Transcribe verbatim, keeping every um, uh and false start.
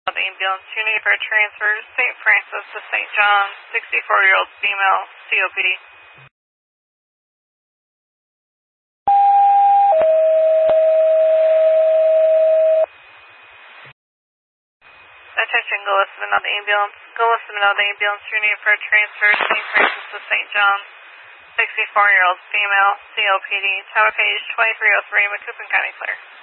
Ambulance, you need for a transfer to Saint Francis to Saint John, sixty-four-year-old female, C O P D. Attention, go listen on the ambulance. Go listen on the ambulance, you need for a transfer to Saint Francis to Saint John, sixty-four-year-old female, C O P D, tower page twenty-three oh three, Macoupin County, clear.